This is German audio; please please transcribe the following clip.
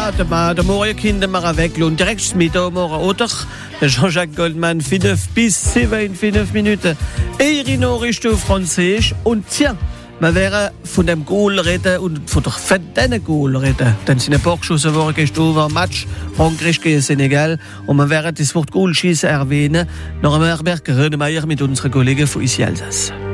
Ja, der Morgenkind, der machen weg und direkt Mittag morgen, oder? Der Jean-Jacques Goldman, 5 bis 7 in 5 Minuten. Ihre Nachrichten auf Französisch. Und tja, wir werden von dem Goal reden und von diesen Goal reden. Dann sind ein paar geschossen worden gestern war ein Match Frankreich gegen Senegal. Und wir werden das Wort Goal schießen erwähnen. Nach einem Herbert Grönemeyer mit unseren Kollegen von Ici Alsace.